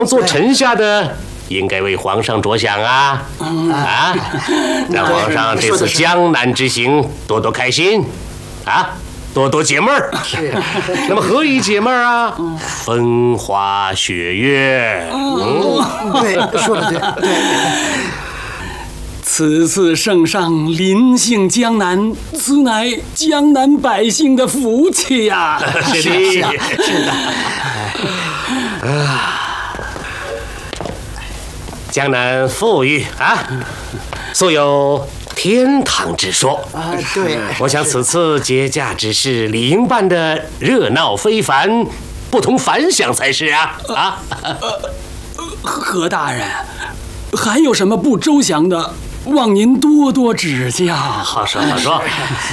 做臣下的应该为皇上着想啊！让皇上这次江南之行多多开心啊，多多解闷儿。 是。 那么何以解闷儿啊？风花雪月。 对，说的对。 此次圣上临幸江南，此乃江南百姓的福气呀！ 是的，是的。江南富裕啊，素有天堂之说啊。对， 我想此次节驾之事理应办得热闹非凡，不同凡响才是啊！ 何大人，还有什么不周详的，望您多多指教。 好说好说。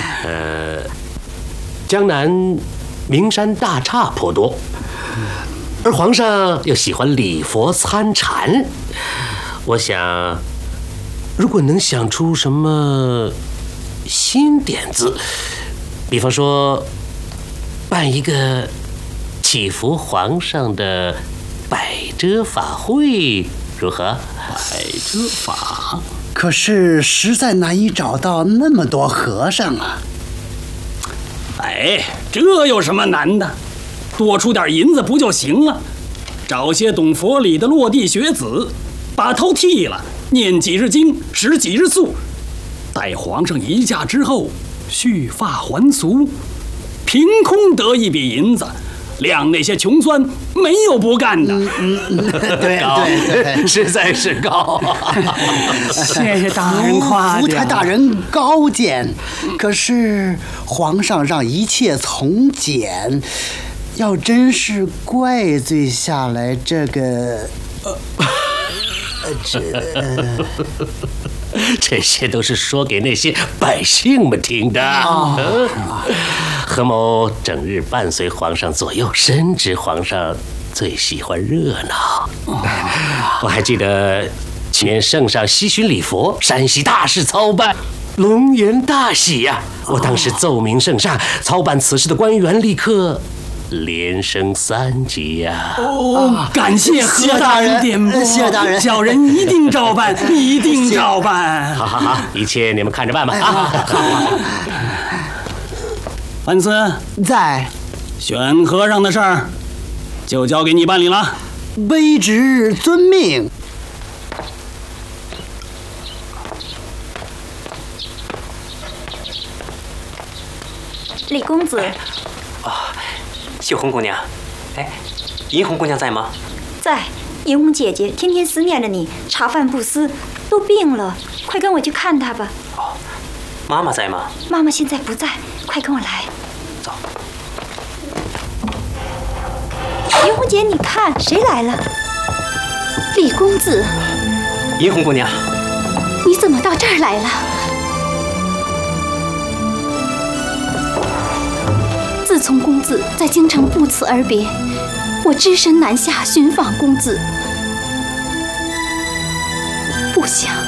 江南名山大刹颇多，而皇上又喜欢礼佛参禅。我想，如果能想出什么新点子，比方说办一个祈福皇上的百遮法会，如何？ 百遮法， 可是实在难以找到那么多和尚啊。 哎，这有什么难的？多出点银子不就行了？找些懂佛理的落地学子，把头剃了，念几日经，食几日素，待皇上移驾之后，蓄发还俗，凭空得一笔银子，谅那些穷酸没有不干的。 对， 实在是高。 谢谢大人夸奖。 福台大人高见。可是皇上让一切从简，要真是怪罪下来，这个这些都是说给那些百姓们听的。何某整日伴随皇上左右，深知皇上最喜欢热闹。我还记得去年圣上西巡礼佛，山西大事操办，龙颜大喜呀！我当时奏明圣上，操办此事的官员立刻连升3级呀！ 感谢何大人点拨， 谢大人， 小人一定照办，一定照办。 好，一切你们看着办吧啊！ 范思在， 选和尚的事儿就交给你办理了。 卑职遵命。 李公子。 秀红姑娘，哎，银红姑娘在吗？ 在，银红姐姐天天思念着你，茶饭不思，都病了，快跟我去看她吧。 哦，妈妈在吗？ 妈妈现在不在，快跟我来。 走。 银红姐，你看谁来了？李公子。 银红姑娘， 你怎么到这儿来了？自从公子在京城不辞而别，我只身南下寻访公子，不想